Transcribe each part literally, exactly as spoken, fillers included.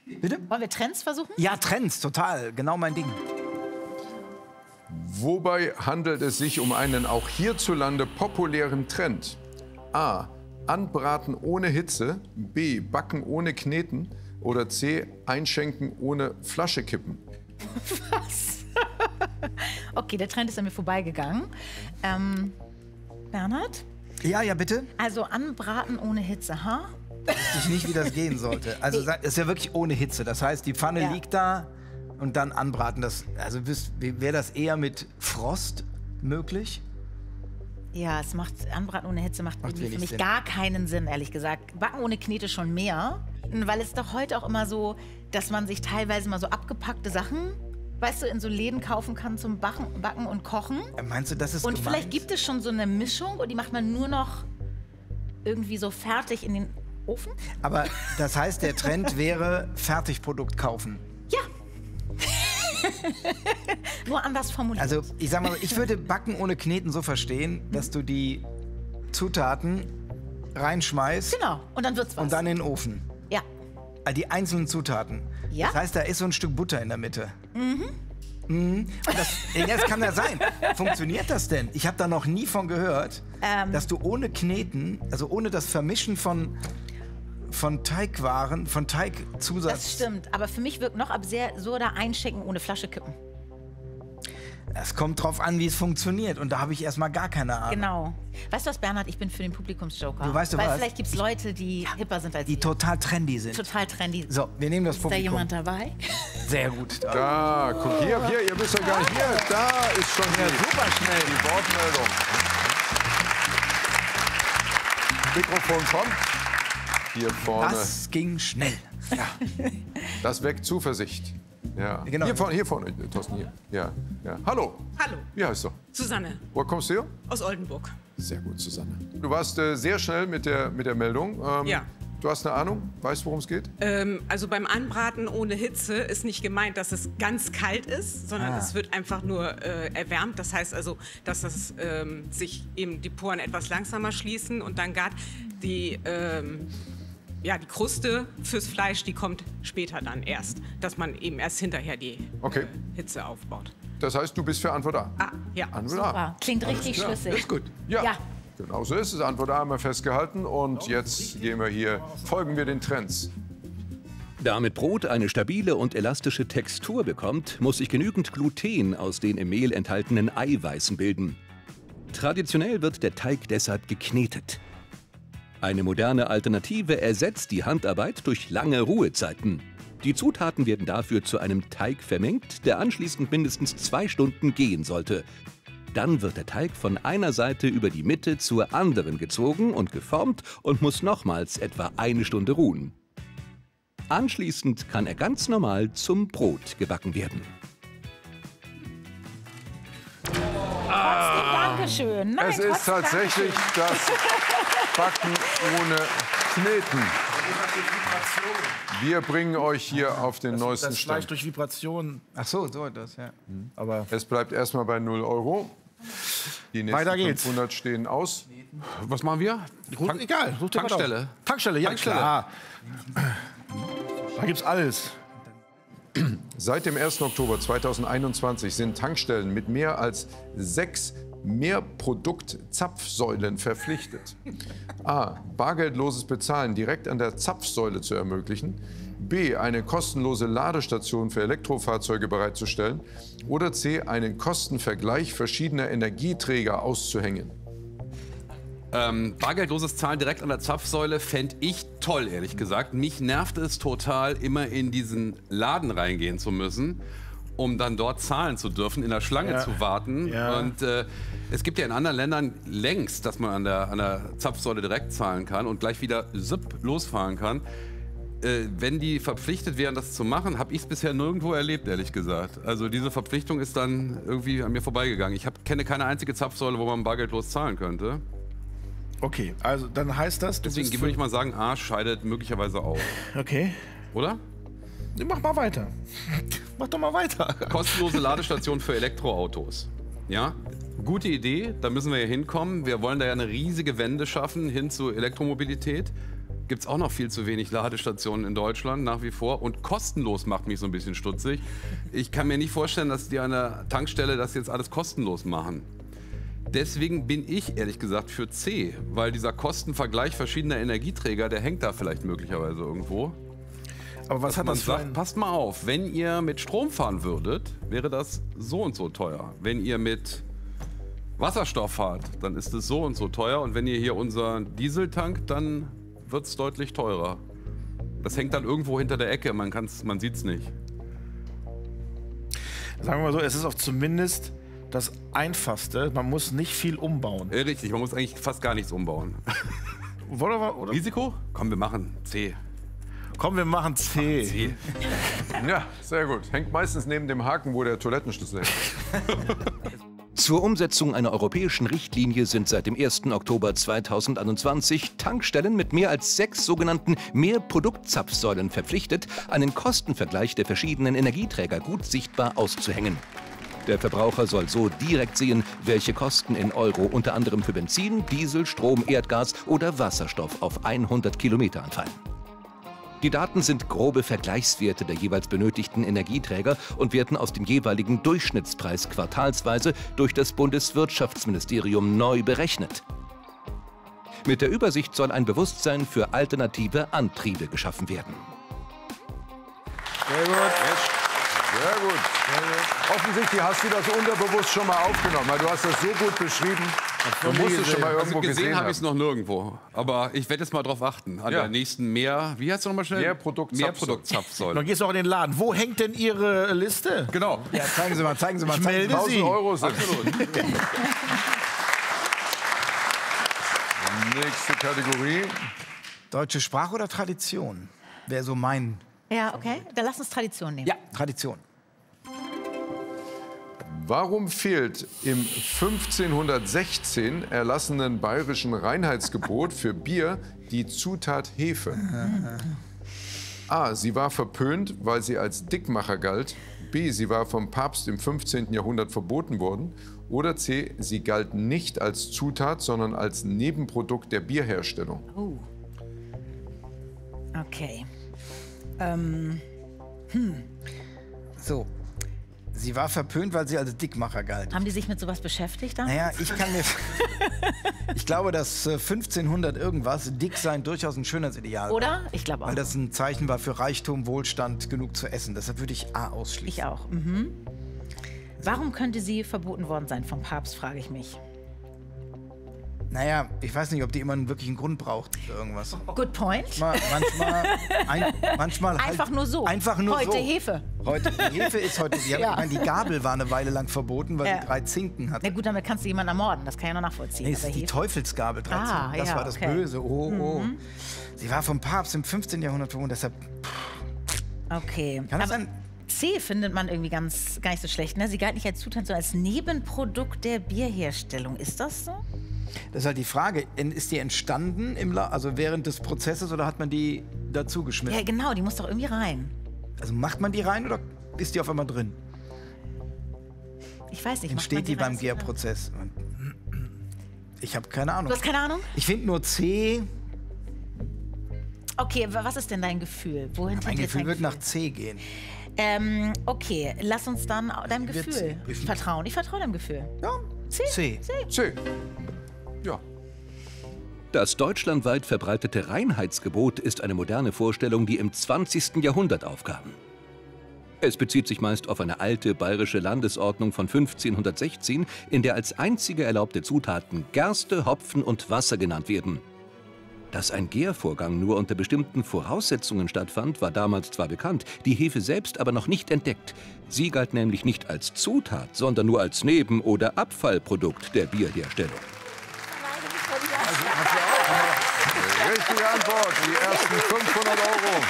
Bitte? Wollen wir Trends versuchen? Ja, Trends, total. Genau mein Ding. Wobei handelt es sich um einen auch hierzulande populären Trend? A. Anbraten ohne Hitze. B. Backen ohne Kneten. Oder C. Einschenken ohne Flasche kippen. Was? Okay, der Trend ist an mir vorbeigegangen. Ähm, Bernhard? Ja, ja, bitte. Also anbraten ohne Hitze, ha? Wusste ich nicht, wie das gehen sollte. Also es ist ja wirklich ohne Hitze. Das heißt, die Pfanne Ja. liegt da und dann anbraten. Das, also wäre das eher mit Frost möglich? Ja, es macht Anbraten ohne Hitze macht, Macht irgendwie für wenig mich Sinn. gar keinen Sinn, ehrlich gesagt. Backen ohne Knete schon mehr, weil es doch heute auch immer so, dass man sich teilweise mal so abgepackte Sachen, weißt du, in so Läden kaufen kann zum Backen, Backen und Kochen. Äh, Meinst du, das ist Und gemeint? vielleicht gibt es schon so eine Mischung und die macht man nur noch irgendwie so fertig in den Ofen. Aber das heißt, der Trend wäre Fertigprodukt kaufen. Ja. Nur anders formuliert. Also ich sag mal, ich würde Backen ohne Kneten so verstehen, dass du die Zutaten reinschmeißt genau. Und dann wird's was. und dann in den Ofen. ja. Also die einzelnen Zutaten. Ja. Das heißt, da ist so ein Stück Butter in der Mitte. Mhm. Mhm. Und das, ja, das kann ja sein. Funktioniert das denn? Ich habe da noch nie von gehört, Ähm. dass du ohne Kneten, also ohne das Vermischen von, von Teigwaren, von Teigzusatz... Das stimmt. Aber für mich wirkt noch ab sehr so da einschenken ohne Flasche kippen. Es kommt drauf an, wie es funktioniert. Und da habe ich erstmal gar keine Ahnung. Genau. Weißt du was, Bernhard? Ich bin für den Publikumsjoker. Du weißt du Weil was? vielleicht gibt es Leute, die hipper sind als Die ich. total trendy sind. Total trendy. So, wir nehmen das Ist da Publikum. jemand dabei? Sehr gut. Da, guck, hier, hier, ihr wisst ja gar nicht, hier, da ist schon Ja, die, super schnell. die Wortmeldung. Mikrofon kommt. Hier vorne, das, Das ging schnell. das weckt Zuversicht. Ja. Genau. Hier vorne, hier vorne, Thorsten, hier. Ja, ja. Hallo, Hallo, wie heißt du? Susanne Woher kommst du her? aus Oldenburg. Sehr gut, Susanne. Du warst äh, sehr schnell mit der, mit der Meldung. Ähm, Ja. Du hast eine Ahnung? Weißt, worum es geht? Ähm, also beim Anbraten ohne Hitze ist nicht gemeint, dass es ganz kalt ist, sondern Ah. es wird einfach nur äh, erwärmt. Das heißt also, dass es, ähm, sich eben die Poren etwas langsamer schließen und dann gar die, ähm, ja, die Kruste fürs Fleisch, die kommt später dann erst, dass man eben erst hinterher die Okay. äh, Hitze aufbaut. Das heißt, du bist für Antwort A. Ah, ja. Antwort A. Super. Klingt richtig Ja, schlüssig. ist gut. Ja. Ja. Genau so ist es. Antwort A haben wir festgehalten. Und jetzt gehen wir hier, folgen wir den Trends. Damit Brot eine stabile und elastische Textur bekommt, muss sich genügend Gluten aus den im Mehl enthaltenen Eiweißen bilden. Traditionell wird der Teig deshalb geknetet. Eine moderne Alternative ersetzt die Handarbeit durch lange Ruhezeiten. Die Zutaten werden dafür zu einem Teig vermengt, der anschließend mindestens zwei Stunden gehen sollte. Dann wird der Teig von einer Seite über die Mitte zur anderen gezogen und geformt und muss nochmals etwa eine Stunde ruhen. Anschließend kann er ganz normal zum Brot gebacken werden. Trotzdem Dankeschön. Nein, Es ist trotzdem tatsächlich Dankeschön. das Backen ohne Kneten. Wir bringen euch hier auf den neuesten Das Fleisch Stand. durch Vibration. Ach so, so das, ja. Aber Es bleibt erstmal bei null Euro. Die nächsten Weiter geht's. fünfhundert stehen aus. Was machen wir? Ruh- egal, such dir was Tankstelle. aus. Tankstelle, ja Tankstelle. klar. Da gibt's alles. Seit dem ersten Oktober zweitausendeinundzwanzig sind Tankstellen mit mehr als sechs Mehrprodukt-Zapfsäulen verpflichtet. A. Bargeldloses Bezahlen direkt an der Zapfsäule zu ermöglichen. B. Eine kostenlose Ladestation für Elektrofahrzeuge bereitzustellen. Oder C. Einen Kostenvergleich verschiedener Energieträger auszuhängen. Ähm, bargeldloses Zahlen direkt an der Zapfsäule fände ich toll, ehrlich gesagt. Mich nervt es total, immer in diesen Laden reingehen zu müssen, um dann dort zahlen zu dürfen, in der Schlange Ja. zu warten. Ja. Und äh, es gibt ja in anderen Ländern längst, dass man an der, an der Zapfsäule direkt zahlen kann und gleich wieder zipp losfahren kann. Äh, wenn die verpflichtet wären, das zu machen, habe ich es bisher nirgendwo erlebt, ehrlich gesagt. Also diese Verpflichtung ist dann irgendwie an mir vorbeigegangen. Ich hab, kenne keine einzige Zapfsäule, wo man bargeldlos zahlen könnte. Okay, also dann heißt das, du Deswegen bist würde ich für- mal sagen, A scheidet möglicherweise aus. Okay, Oder? Nee, mach mal weiter. Mach doch mal weiter. Kostenlose Ladestation für Elektroautos. Ja, gute Idee, da müssen wir ja hinkommen. Wir wollen da ja eine riesige Wende schaffen hin zur Elektromobilität. gibt es auch noch viel zu wenig Ladestationen in Deutschland nach wie vor. Und kostenlos macht mich so ein bisschen stutzig. Ich kann mir nicht vorstellen, dass die an der Tankstelle das jetzt alles kostenlos machen. Deswegen bin ich ehrlich gesagt für C, weil dieser Kostenvergleich verschiedener Energieträger, der hängt da vielleicht möglicherweise irgendwo. Aber was Dass hat man das für sagt, ein... passt mal auf, wenn ihr mit Strom fahren würdet, wäre das so und so teuer. Wenn ihr mit Wasserstoff fahrt, dann ist es so und so teuer. Und wenn ihr hier unseren Diesel tankt, dann wird es deutlich teurer. Das hängt dann irgendwo hinter der Ecke, man, kann's, man sieht es nicht. Sagen wir mal so, es ist auch zumindest das Einfachste. Man muss nicht viel umbauen. Äh, richtig, man muss eigentlich fast gar nichts umbauen. Oder, oder? Risiko? Komm, wir machen C. Komm, wir machen C. C. Ja, sehr gut. Hängt meistens neben dem Haken, wo der Toilettenschlüssel hängt. Zur Umsetzung einer europäischen Richtlinie sind seit dem ersten Oktober zweitausendeinundzwanzig Tankstellen mit mehr als sechs sogenannten Mehrproduktzapfsäulen verpflichtet, einen Kostenvergleich der verschiedenen Energieträger gut sichtbar auszuhängen. Der Verbraucher soll so direkt sehen, welche Kosten in Euro unter anderem für Benzin, Diesel, Strom, Erdgas oder Wasserstoff auf hundert Kilometer anfallen. Die Daten sind grobe Vergleichswerte der jeweils benötigten Energieträger und werden aus dem jeweiligen Durchschnittspreis quartalsweise durch das Bundeswirtschaftsministerium neu berechnet. Mit der Übersicht soll ein Bewusstsein für alternative Antriebe geschaffen werden. Sehr gut. Sehr gut. Offensichtlich hast du das unterbewusst schon mal aufgenommen, weil du hast das so gut beschrieben. Du musst es schon mal irgendwo Also gesehen gesehen habe ich es haben. noch nirgendwo. Aber ich werde jetzt mal drauf achten. An Ja. der nächsten mehr, wie heißt es nochmal schnell? Mehrproduktzapfsäule. Mehrproduktzapfsäule. Dann gehst du auch in den Laden. Wo hängt denn Ihre Liste? Genau. Ja, zeigen Sie mal, zeigen Sie mal. Ich zeigen melde Sie mal. Sie. tausend Euro sind. Absolut. Nächste Kategorie. Deutsche Sprache oder Tradition? Wäre so mein Ja, okay. Dann lass uns Tradition nehmen. Ja, Tradition. Warum fehlt im fünfzehnhundertsechzehn erlassenen bayerischen Reinheitsgebot für Bier die Zutat Hefe? A. Sie war verpönt, weil sie als Dickmacher galt. B. Sie war vom Papst im fünfzehnten Jahrhundert verboten worden. Oder C. Sie galt nicht als Zutat, sondern als Nebenprodukt der Bierherstellung. Oh. Okay. Ähm. Hm. So. Sie war verpönt, weil sie als Dickmacher galt. Haben die sich mit sowas beschäftigt dann? Naja, ich kann mir... ich glaube, dass äh, fünfzehnhundert irgendwas dick sein durchaus ein Schönheitsideal war. Oder? Ich glaube auch. Weil das ein Zeichen war für Reichtum, Wohlstand, genug zu essen. Deshalb würde ich A ausschließen. Ich auch. Mhm. Warum könnte sie verboten worden sein vom Papst, frage ich mich. Naja, ich weiß nicht, ob die immer einen wirklichen Grund braucht für irgendwas. Good point. Manchmal, manchmal, ein, manchmal halt Einfach nur so. Einfach nur Heute so. Hefe. Heute, die Hefe ist heute, die, Ja. ich meine, die Gabel war eine Weile lang verboten, weil Ja. sie drei Zinken hatte. Na gut, damit kannst du jemanden ermorden. Das kann ich noch nachvollziehen. Nee, es Aber ist die Hefe- Teufelsgabel, drei Ah, Zinken. Das ja, war das okay. Böse. Oh, oh. Sie war vom Papst im fünfzehnten Jahrhundert verboten, deshalb Okay. kann das Aber sein. C findet man irgendwie ganz, gar nicht so schlecht. Ne? Sie galt nicht als Zutat, sondern als Nebenprodukt der Bierherstellung. Ist das so? Das ist halt die Frage, ist die entstanden im La also während des Prozesses oder hat man die dazu Ja, geschmissen? genau. Die muss doch irgendwie rein. Also macht man die rein oder ist die auf einmal drin? Ich weiß nicht. macht Entsteht man die beim rein? Gärprozess? Ich habe keine Ahnung. Du hast keine Ahnung? Ich finde nur C. Okay, wa- was ist denn dein Gefühl? Wohin Mein tendiert Gefühl dein wird nach C gehen. Ähm, okay, lass uns dann deinem Wird Gefühl C. Ich- vertrauen. Ich vertraue deinem Gefühl. Ja, C. C. C. Ja. Das deutschlandweit verbreitete Reinheitsgebot ist eine moderne Vorstellung, die im zwanzigsten Jahrhundert aufkam. Es bezieht sich meist auf eine alte bayerische Landesordnung von fünfzehnhundertsechzehn, in der als einzige erlaubte Zutaten Gerste, Hopfen und Wasser genannt werden. Dass ein Gärvorgang nur unter bestimmten Voraussetzungen stattfand, war damals zwar bekannt, die Hefe selbst aber noch nicht entdeckt. Sie galt nämlich nicht als Zutat, sondern nur als Neben- oder Abfallprodukt der Bierherstellung. Richtige Antwort. Die ersten fünfhundert Euro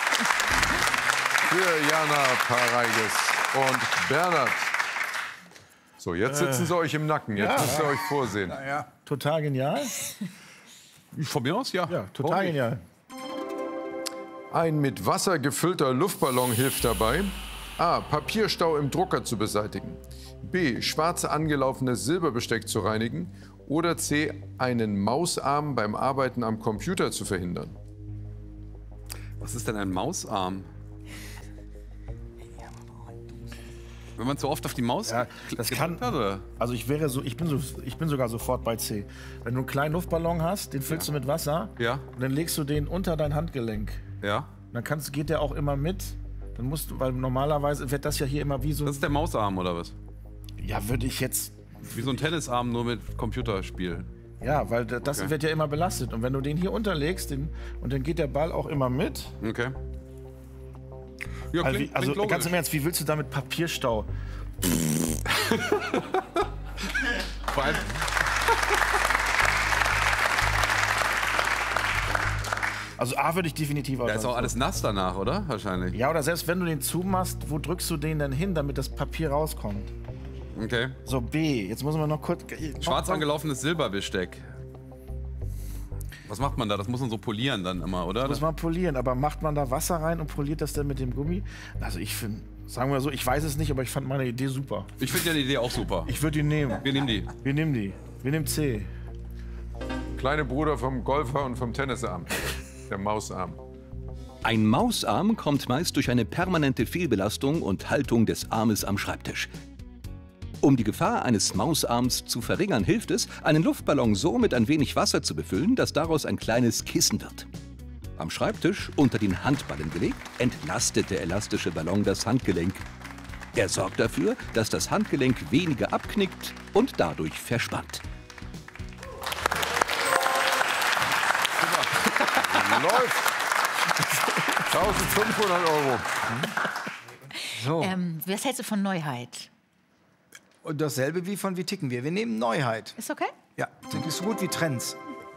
für Jana Pareiges und Bernhard. So, jetzt sitzen sie euch im Nacken. Jetzt müsst ihr euch vorsehen. Total genial. Von mir aus, ja. Ja, total genial. Ein mit Wasser gefüllter Luftballon hilft dabei, A. Papierstau im Drucker zu beseitigen, B. schwarz angelaufenes Silberbesteck zu reinigen oder C. einen Mausarm beim Arbeiten am Computer zu verhindern. Was ist denn ein Mausarm? Wenn man zu oft auf die Maus Ja, das kann. hat, oder? Also ich wäre so, ich bin so, ich bin sogar sofort bei C. Wenn du einen kleinen Luftballon hast, den füllst du mit Wasser. Ja. Und dann legst du den unter dein Handgelenk. Ja. Dann kannst, geht der auch immer mit. Dann musst du, weil normalerweise wird das ja hier immer wie so. Das ist der Mausarm, oder was? Ja, würde ich jetzt. Wie so ein Tennisarm, nur mit Computerspiel. Ja, weil das Okay. wird ja immer belastet. Und wenn du den hier unterlegst, den, und dann geht der Ball auch immer mit. Okay. Ja, Also, klingt, wie, also klingt logisch. ganz im Ernst, wie willst du damit Papierstau? Vor allem, Also A würde ich definitiv da ist auch auswählen. alles nass danach, oder? Wahrscheinlich. Ja, oder selbst wenn du den zumachst, wo drückst du den denn hin, damit das Papier rauskommt? Okay. So, B. Jetzt muss man noch kurz. Schwarz angelaufenes Silberbesteck. Was macht man da? Das muss man so polieren dann immer, oder? Muss man polieren, aber macht man da Wasser rein und poliert das dann mit dem Gummi? Also ich finde, sagen wir so, ich weiß es nicht, aber ich fand meine Idee super. Ich finde ja die Idee auch super. Ich würde die nehmen. Wir nehmen die. Wir nehmen die. Wir nehmen C. Kleine Bruder vom Golfer und vom Tennisarm. Der Mausarm. Ein Mausarm kommt meist durch eine permanente Fehlbelastung und Haltung des Armes am Schreibtisch. Um die Gefahr eines Mausarms zu verringern, hilft es, einen Luftballon so mit ein wenig Wasser zu befüllen, dass daraus ein kleines Kissen wird. Am Schreibtisch, unter den Handballen gelegt, entlastet der elastische Ballon das Handgelenk. Er sorgt dafür, dass das Handgelenk weniger abknickt und dadurch verspannt. Läuft. eintausendfünfhundert Euro. So. Ähm, was hältst du von Neuheit? Und dasselbe wie von Wie ticken wir? Wir nehmen Neuheit. Ist okay? Ja, das ist so gut wie Trends.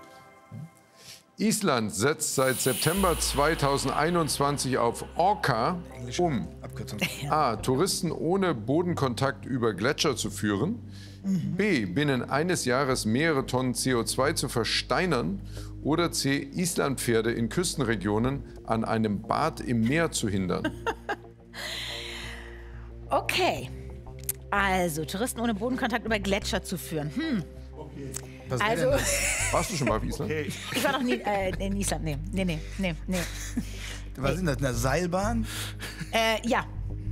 Island setzt seit September zweitausendeinundzwanzig auf Orca um. Abkürzung. A. Touristen ohne Bodenkontakt über Gletscher zu führen. B. Binnen eines Jahres mehrere Tonnen C O zwei zu versteinern. Oder C. Islandpferde in Küstenregionen an einem Bad im Meer zu hindern. Okay. Also, Touristen ohne Bodenkontakt über Gletscher zu führen. Hm. Was wär Also, denn das? Warst du schon mal auf Island? ich war noch nie äh, in Island. Nee, nee, nee, nee, nee. Was ist das, eine Seilbahn? Äh, ja.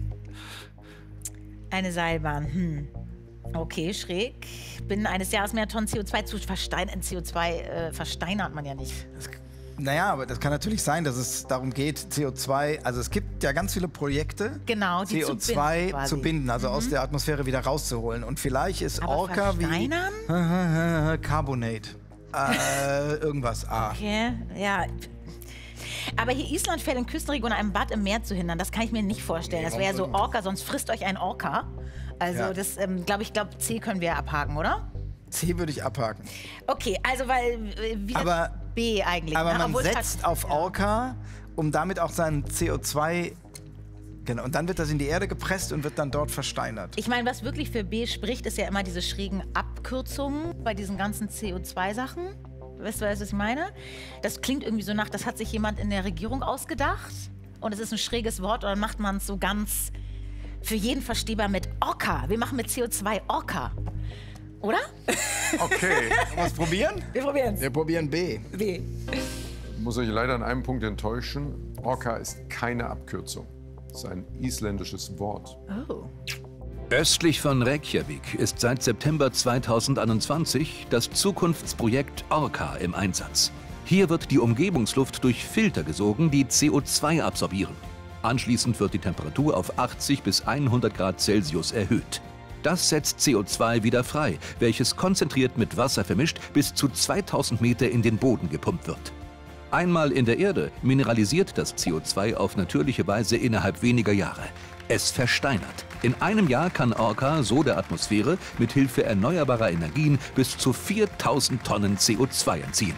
Eine Seilbahn. Hm. Okay, schräg. Binnen eines Jahres mehr Tonnen C O zwei zu versteinern. C O zwei äh, versteinert man ja nicht. Naja, aber das kann natürlich sein, dass es darum geht, C O zwei, also es gibt ja ganz viele Projekte, Genau, die C O zwei zu binden quasi. zu binden, also aus der Atmosphäre wieder rauszuholen. Und vielleicht ist Aber Orca wie versteinern? Carbonate. Äh, irgendwas. A. Okay, ja. Aber hier Island fällt in Küstenregionen einem Bad im Meer zu hindern, das kann ich mir nicht vorstellen. Das wäre ja so Orca, sonst frisst euch ein Orca. Also Ja. das, ähm, glaube ich, glaube C können wir abhaken, oder? C würde ich abhaken. Okay, also weil äh, wieder Aber- B eigentlich. Aber ne? man Obwohl es setzt halt- auf Orca, um damit auch sein C O zwei... Genau, und dann wird das in die Erde gepresst und wird dann dort versteinert. Ich meine, was wirklich für B spricht, ist ja immer diese schrägen Abkürzungen bei diesen ganzen C O zwei Sachen. Weißt du, was ich meine? Das klingt irgendwie so nach, das hat sich jemand in der Regierung ausgedacht und es ist ein schräges Wort und dann macht man es so ganz für jeden verstehbar mit Orca. Wir machen mit C O zwei Orca. Oder? Okay. Was probieren? Wir probieren es. Wir probieren B. B. Ich muss euch leider an einem Punkt enttäuschen. Orca ist keine Abkürzung. Es ist ein isländisches Wort. Oh. Östlich von Reykjavik ist seit September zweitausendeinundzwanzig das Zukunftsprojekt Orca im Einsatz. Hier wird die Umgebungsluft durch Filter gesogen, die C O zwei absorbieren. Anschließend wird die Temperatur auf achtzig bis hundert Grad Celsius erhöht. Das setzt C O zwei wieder frei, welches konzentriert mit Wasser vermischt bis zu zweitausend Meter in den Boden gepumpt wird. Einmal in der Erde mineralisiert das C O zwei auf natürliche Weise innerhalb weniger Jahre. Es versteinert. In einem Jahr kann Orca so der Atmosphäre mit Hilfe erneuerbarer Energien bis zu viertausend Tonnen C O zwei entziehen.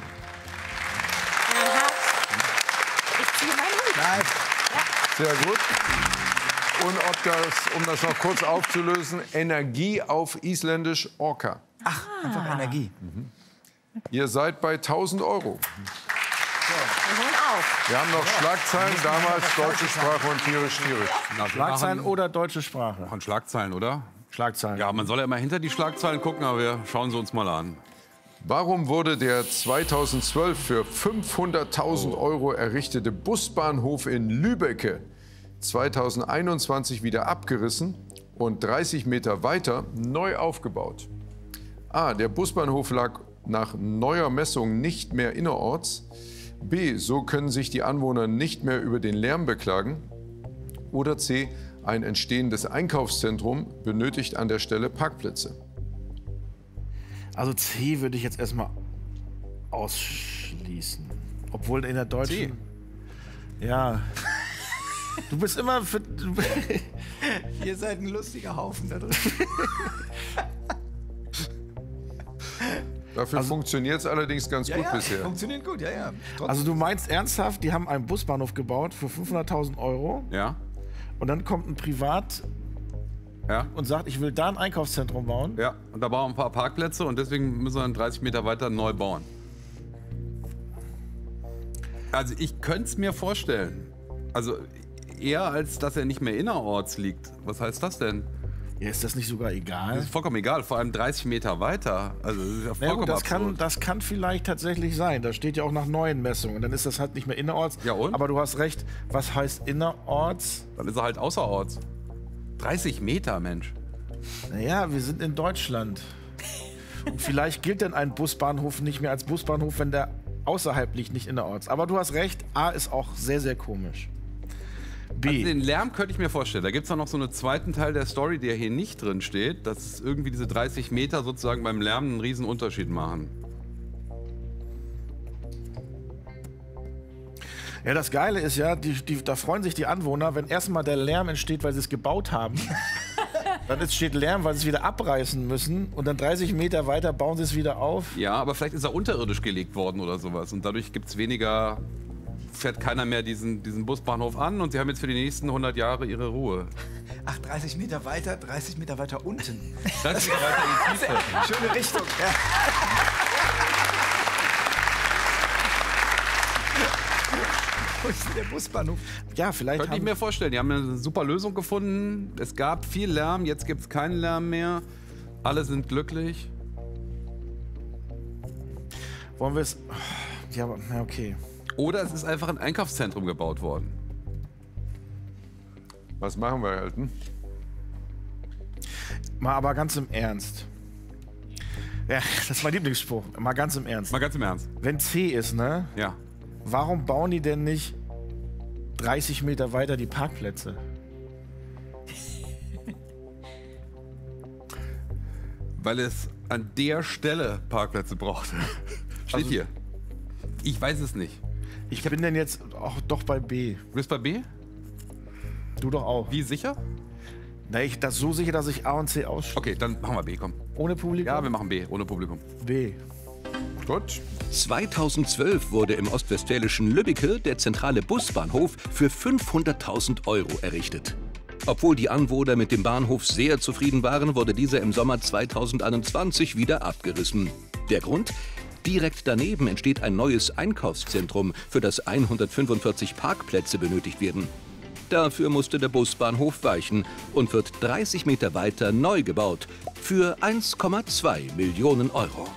Ich ziehe meinen Hut. Sehr gut. Und ob das, um das noch kurz aufzulösen, Energie auf Isländisch Orca. Einfach Energie. Ihr seid bei tausend Euro. Wir holen auf. Wir haben noch Schlagzeilen, damals deutsche Sprache und tierisch, tierisch. Na, wir Schlagzeilen machen- oder deutsche Sprache? Von Schlagzeilen, oder? Schlagzeilen. Ja, man soll ja immer hinter die Schlagzeilen gucken, aber wir schauen sie uns mal an. Warum wurde der zweitausendzwölf für fünfhunderttausend Euro errichtete Busbahnhof in Lübbecke zweitausendeinundzwanzig wieder abgerissen und dreißig Meter weiter neu aufgebaut? A. Der Busbahnhof lag nach neuer Messung nicht mehr innerorts. B. So können sich die Anwohner nicht mehr über den Lärm beklagen. Oder C. Ein entstehendes Einkaufszentrum benötigt an der Stelle Parkplätze. Also C würde ich jetzt erstmal ausschließen. Obwohl in der deutschen... C. Ja. Du bist immer für... Du Ihr seid ein lustiger Haufen da drin. Dafür funktioniert es allerdings ganz Ja, gut ja, bisher. funktioniert gut, ja, ja. Trotzdem. also du meinst ernsthaft, die haben einen Busbahnhof gebaut für fünfhunderttausend Euro Ja, und dann kommt ein Privat ja, und sagt, ich will da ein Einkaufszentrum bauen? ja. Und da bauen wir ein paar Parkplätze und deswegen müssen wir dann dreißig Meter weiter neu bauen. Also ich könnte es mir vorstellen. Also eher als, dass er nicht mehr innerorts liegt. Was heißt das denn? Ja, ist das nicht sogar Das egal? ist vollkommen egal, vor allem dreißig Meter weiter. Also das ist ja Na vollkommen gut, das kann, absurd. das kann vielleicht tatsächlich sein. Da steht ja auch nach neuen Messungen. Dann ist das halt nicht mehr innerorts. Ja, und? Aber du hast recht. Was heißt innerorts? Dann ist er halt außerorts. dreißig Meter, Mensch. Naja, wir sind in Deutschland. Und vielleicht gilt denn ein Busbahnhof nicht mehr als Busbahnhof, wenn der außerhalb liegt, nicht innerorts. Aber du hast recht, A ist auch sehr, sehr komisch. B. Also den Lärm könnte ich mir vorstellen. Da gibt es noch so einen zweiten Teil der Story, der hier nicht drin steht, dass irgendwie diese dreißig Meter sozusagen beim Lärm einen riesen Unterschied machen. Ja, das Geile ist ja, die, die, da freuen sich die Anwohner, wenn erstmal der Lärm entsteht, weil sie es gebaut haben. Dann entsteht Lärm, weil sie es wieder abreißen müssen. Und dann dreißig Meter weiter bauen sie es wieder auf. Ja, aber vielleicht ist er unterirdisch gelegt worden oder sowas. Und dadurch gibt es weniger, fährt keiner mehr diesen, diesen Busbahnhof an und sie haben jetzt für die nächsten hundert Jahre ihre Ruhe. Ach, dreißig Meter weiter, dreißig Meter weiter unten. dreißig Meter weiter in die Tiefe. Schöne Richtung. Ja. Wo ist denn der Busbahnhof? Ja, vielleicht Könnte ich haben, mir vorstellen. Die haben eine super Lösung gefunden. Es gab viel Lärm, jetzt gibt es keinen Lärm mehr. Alle sind glücklich. wollen wir es... Ja, aber- ja, okay. Oder es ist einfach ein Einkaufszentrum gebaut worden. Was machen wir, Elton? Mal aber ganz im Ernst. Ja, das ist mein Lieblingsspruch. Mal ganz im Ernst. Mal ganz im Ernst. Wenn C ist, ne? Ja. Warum bauen die denn nicht dreißig Meter weiter die Parkplätze? Weil es an der Stelle Parkplätze braucht. Steht Also- hier. Ich weiß es nicht. Ich bin denn jetzt auch doch bei B. Du bist bei B? Du doch auch. Wie sicher? Na, ich das so sicher, dass ich A und C ausschließe. Okay, dann machen wir B, komm. Ohne Publikum? Ja, wir machen B, ohne Publikum. B. Gut. zweitausendzwölf wurde im ostwestfälischen Lübbecke der zentrale Busbahnhof für fünfhunderttausend Euro errichtet. Obwohl die Anwohner mit dem Bahnhof sehr zufrieden waren, wurde dieser im Sommer zweitausendeinundzwanzig wieder abgerissen. Der Grund? Direkt daneben entsteht ein neues Einkaufszentrum, für das hundertfünfundvierzig Parkplätze benötigt werden. Dafür musste der Busbahnhof weichen und wird dreißig Meter weiter neu gebaut für eins Komma zwei Millionen Euro.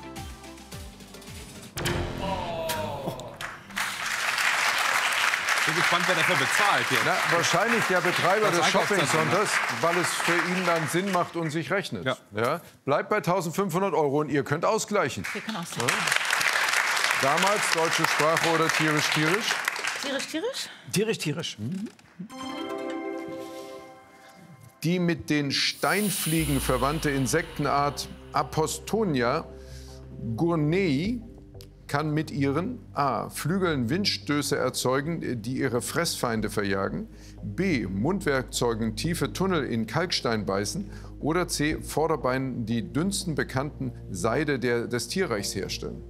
Ich bin gespannt, wer dafür bezahlt jetzt. Na, wahrscheinlich der Betreiber Das des Einkaufszentrum, Shopping-Centers, weil es für ihn dann Sinn macht und sich rechnet. Ja. Ja? Bleibt bei eintausendfünfhundert Euro und ihr könnt ausgleichen. Wir können auch sagen. Damals deutsche Sprache oder tierisch, tierisch? Tierisch, tierisch? Tierisch, tierisch. Die mit den Steinfliegen verwandte Insektenart Apostonia gournei kann mit ihren A. Flügeln Windstöße erzeugen, die ihre Fressfeinde verjagen, B. Mundwerkzeugen tiefe Tunnel in Kalkstein beißen oder C. Vorderbeinen die dünnsten bekannten Seide der, des Tierreichs herstellen.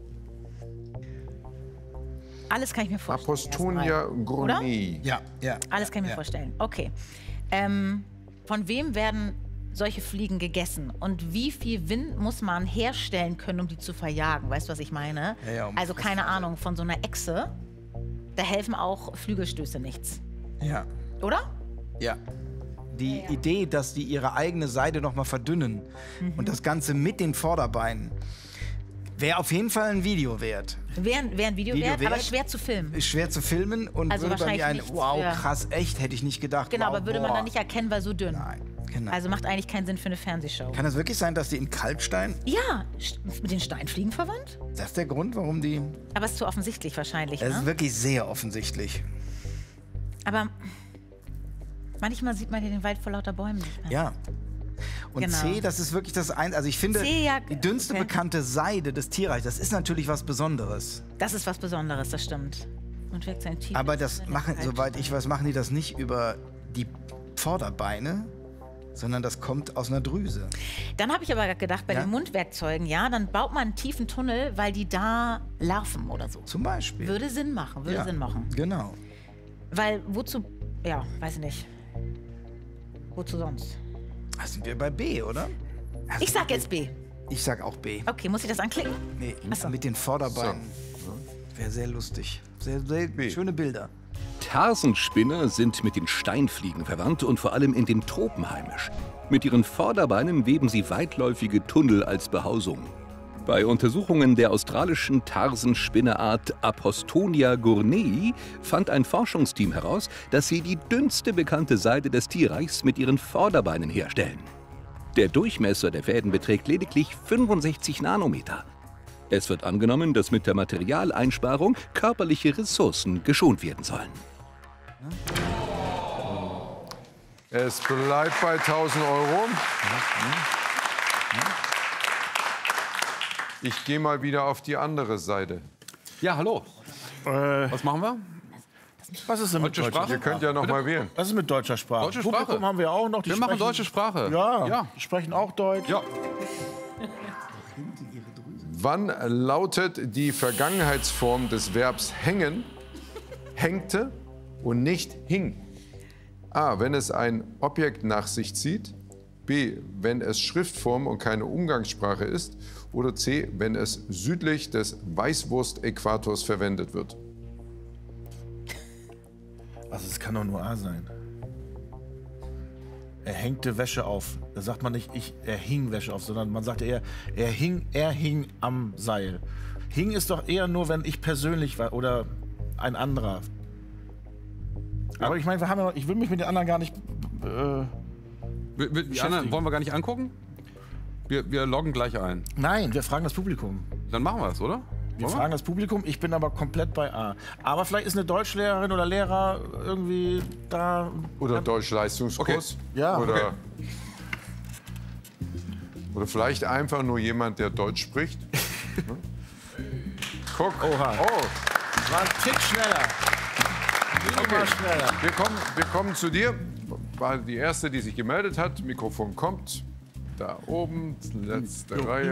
Alles kann ich mir vorstellen. Apostonia erstmal. gournei. Ja, ja. Alles kann ich mir ja. vorstellen. Okay. Ähm, von wem werden solche Fliegen gegessen? Und wie viel Wind muss man herstellen können, um die zu verjagen? Weißt du, was ich meine? Ja, ja, um also keine Ahnung, von so einer Echse, da helfen auch Flügelstöße nichts. Ja. Oder? Ja. Die Idee, dass die ihre eigene Seite noch mal verdünnen und das Ganze mit den Vorderbeinen. Wäre auf jeden Fall ein Video wert. Wäre wär ein Video, Video wert, wert. aber schwer zu filmen. Ist schwer zu filmen und Also würde bei mir ein, wahrscheinlich wow, nichts für- krass, echt, hätte ich nicht gedacht. Genau, wow, aber würde boah. man dann nicht erkennen, weil so dünn. Nein, genau. Also macht eigentlich keinen Sinn für eine Fernsehshow. Kann das wirklich sein, dass die in Kalkstein, Ja, st- mit den Steinfliegen verwandt? ist das der Grund, warum die... Aber ist zu offensichtlich wahrscheinlich, Das ist ne? wirklich sehr offensichtlich. Aber manchmal sieht man hier den Wald vor lauter Bäumen nicht mehr. Ja. Und Genau. C, das ist wirklich das ein, also ich finde, C, ja, die dünnste okay. bekannte Seide des Tierreichs, das ist natürlich was Besonderes. Das ist was Besonderes, das stimmt. Und wirkt sein Tief. Aber das machen, soweit ich weiß, machen die das nicht über die Vorderbeine, sondern das kommt aus einer Drüse. Dann habe ich aber gedacht, bei Ja? den Mundwerkzeugen, ja, dann baut man einen tiefen Tunnel, weil die da larven oder so. Zum Beispiel. Würde Sinn machen, würde Ja, Sinn machen. Genau. Weil wozu, ja, weiß ich nicht. Wozu sonst? Da sind wir bei B, oder? Also Ich sag jetzt B. Ich sag auch B. Okay, muss ich das anklicken? Nee, Ach so. mit den Vorderbeinen. Wäre sehr lustig. Sehr, sehr schöne Bilder. Tarsenspinner sind mit den Steinfliegen verwandt und vor allem in den Tropen heimisch. Mit ihren Vorderbeinen weben sie weitläufige Tunnel als Behausung. Bei Untersuchungen der australischen Tarsenspinnerart Apostonia gournei fand ein Forschungsteam heraus, dass sie die dünnste bekannte Seide des Tierreichs mit ihren Vorderbeinen herstellen. Der Durchmesser der Fäden beträgt lediglich fünfundsechzig Nanometer. Es wird angenommen, dass mit der Materialeinsparung körperliche Ressourcen geschont werden sollen. Es bleibt bei tausend Euro. Ich gehe mal wieder auf die andere Seite. Ja, hallo. Äh, Was machen wir? was ist denn mit Deutsche deutscher Sprache? Ihr könnt ja noch mal wählen. Was ist mit deutscher Sprache? Deutsche Sprache. Publikum haben wir auch noch. Die Wir machen sprechen- deutsche Sprache. Ja, Ja. die sprechen auch Deutsch. Ja. Wann lautet die Vergangenheitsform des Verbs hängen, hängte und nicht hing? A, wenn es ein Objekt nach sich zieht. B, wenn es Schriftform und keine Umgangssprache ist. Oder C, wenn es südlich des Weißwurst-Äquators verwendet wird. Also es kann doch nur A sein. Er hängte Wäsche auf. Da sagt man nicht, ich, er hing Wäsche auf, sondern man sagt eher, er hing, er hing am Seil. Hing ist doch eher nur, wenn ich persönlich war oder ein anderer. Aber ich meine, wir haben ja noch, ich will mich mit den anderen gar nicht. Äh, Wir, wir, die anderen wollen wir gar nicht angucken? Wir, wir loggen gleich ein. nein, wir fragen das Publikum. Dann machen wir es, oder? Wir Wollen fragen das Publikum, ich bin aber komplett bei A. Aber vielleicht ist eine Deutschlehrerin oder Lehrer irgendwie da. Oder Deutsch-Leistungskurs. Okay. Ja. Oder, Okay. oder vielleicht einfach nur jemand, der Deutsch spricht. Guck. Oha. Oh, War ein Tick schneller. okay. Immer schneller. Wir kommen, wir kommen zu dir. War die erste, die sich gemeldet hat. Mikrofon kommt. Da oben, letzte Reihe.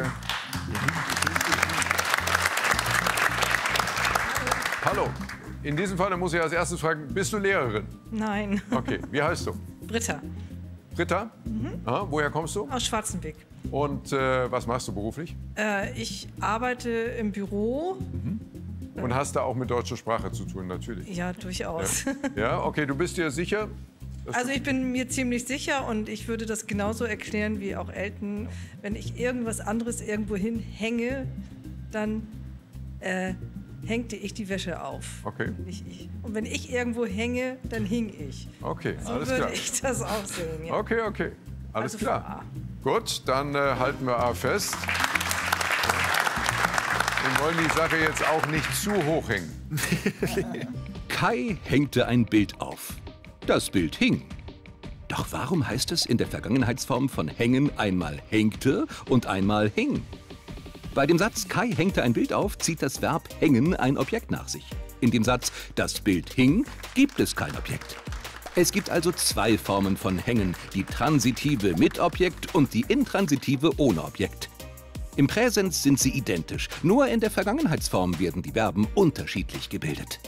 Hallo. In diesem Fall muss ich als erstes fragen, bist du Lehrerin? Nein, Okay, wie heißt du? Britta Britta? Aha, woher kommst du? aus Schwarzenbeck. Und äh, was machst du beruflich? Äh, ich arbeite im Büro. Und hast da auch mit deutscher Sprache zu tun, natürlich. Ja, durchaus. Ja, okay, du bist dir sicher? Also ich bin mir ziemlich sicher und ich würde das genauso erklären wie auch Elton. Wenn ich irgendwas anderes irgendwo hinhänge, dann äh, hängte ich die Wäsche auf. Okay. Nicht ich. Und wenn ich irgendwo hänge, dann hing ich. Okay, So alles würde klar. ich das auch sehen. Ja. Okay, okay. Alles Also klar. für Gut, dann äh, halten wir A fest. Wir wollen die Sache jetzt auch nicht zu hoch hängen. Kai hängte ein Bild auf. Das Bild hing. Doch warum heißt es in der Vergangenheitsform von hängen einmal hängte und einmal hing? Bei dem Satz Kai hängte ein Bild auf, zieht das Verb hängen ein Objekt nach sich. In dem Satz das Bild hing gibt es kein Objekt. Es gibt also zwei Formen von hängen, die transitive mit Objekt und die intransitive ohne Objekt. Im Präsens sind sie identisch, nur in der Vergangenheitsform werden die Verben unterschiedlich gebildet.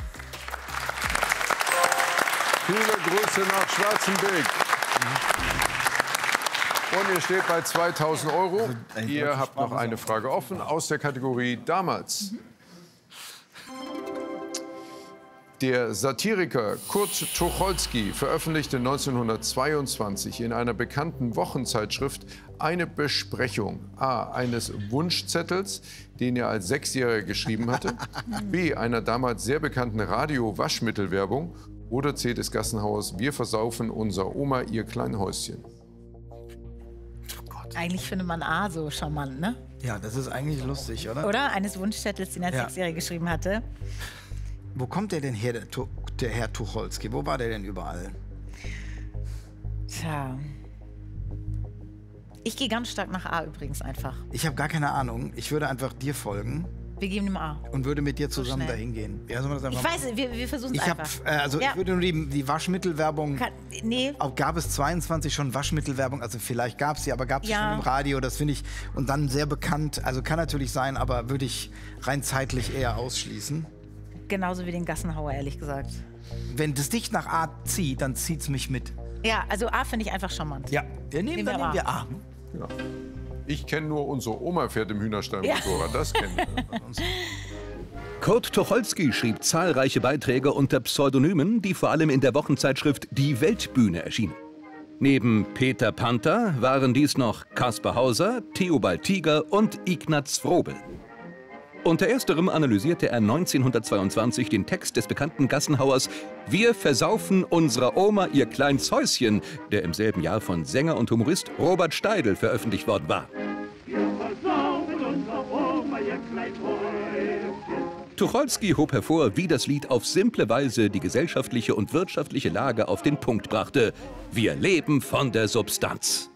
Viele Grüße nach Schwarzenbeck. Und ihr steht bei zweitausend Euro. Ihr habt noch eine Frage offen aus der Kategorie damals. Der Satiriker Kurt Tucholsky veröffentlichte neunzehnhundertzweiundzwanzig in einer bekannten Wochenzeitschrift eine Besprechung A. eines Wunschzettels, den er als Sechsjähriger geschrieben hatte, B. einer damals sehr bekannten Radio-Waschmittelwerbung oder C. des Gassenhauers Wir versaufen unserer Oma ihr Kleinhäuschen. Eigentlich findet man A so charmant, ne? Ja, das ist eigentlich lustig, oder? Oder? Eines Wunschzettels, den er als Ja. Sechsjähriger geschrieben hatte. Wo kommt der denn her, der, Tu- der Herr Tucholsky? Wo war der denn überall? Tja. Ich gehe ganz stark nach A übrigens einfach. Ich habe gar keine Ahnung. Ich würde einfach dir folgen Wir geben ihm A. und würde mit dir zusammen schnell. dahin gehen. Ja, sollen wir das einfach Ich weiß, wir, wir versuchen es Ich habe, einfach. äh, also Ja. ich würde nur die, die Waschmittelwerbung. Kann, nee, Auch gab es zweiundzwanzig schon Waschmittelwerbung, also vielleicht gab es sie, aber gab es Ja. schon im Radio, das finde ich, und dann sehr bekannt, also kann natürlich sein, aber würde ich rein zeitlich eher ausschließen. genauso wie den Gassenhauer, ehrlich gesagt. Wenn das dich nach A zieht, dann zieht es mich mit. Ja, also A finde ich einfach charmant. Ja, wir nehmen, Nehmen dann wir nehmen wir A. Ja. Ich kenne nur, unsere Oma fährt im Hühnerstall-Motorrad, das kennen wir. Kurt Tucholsky schrieb zahlreiche Beiträge unter Pseudonymen, die vor allem in der Wochenzeitschrift Die Weltbühne erschienen. Neben Peter Panther waren dies noch Kaspar Hauser, Theobald Tiger und Ignaz Frobel. Unter ersterem analysierte er neunzehnhundertzweiundzwanzig den Text des bekannten Gassenhauers Wir versaufen unserer Oma ihr kleines Häuschen, der im selben Jahr von Sänger und Humorist Robert Steidl veröffentlicht worden war. Tucholsky hob hervor, wie das Lied auf simple Weise die gesellschaftliche und wirtschaftliche Lage auf den Punkt brachte. Wir leben von der Substanz.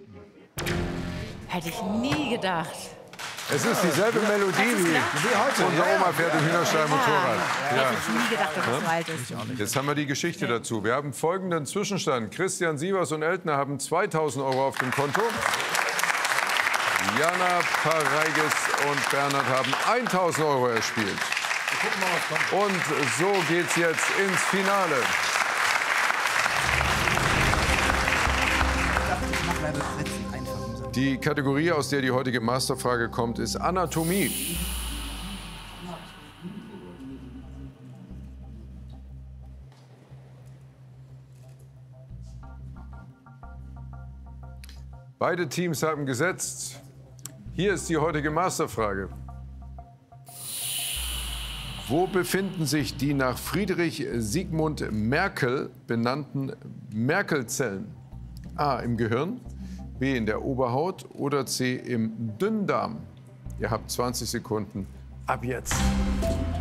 Hätte ich nie gedacht. Es ist dieselbe Melodie wie, wie heute. Unsere Oma fährt im Hühnerstall-Motorrad. Hätte ich nie gedacht, dass das so alt ist. Jetzt haben wir die Geschichte dazu. Wir haben folgenden Zwischenstand. Christian Sievers und Eltner haben zweitausend Euro auf dem Konto. Jana Pareigis und Bernhard haben eintausend Euro erspielt. Und so geht's jetzt ins Finale. Die Kategorie, aus der die heutige Masterfrage kommt, ist Anatomie. Beide Teams haben gesetzt. Hier ist die heutige Masterfrage. Wo befinden sich die nach Friedrich Sigmund Merkel benannten Merkelzellen? A. im Gehirn, B. in der Oberhaut oder C. im Dünndarm? Ihr habt zwanzig Sekunden ab jetzt.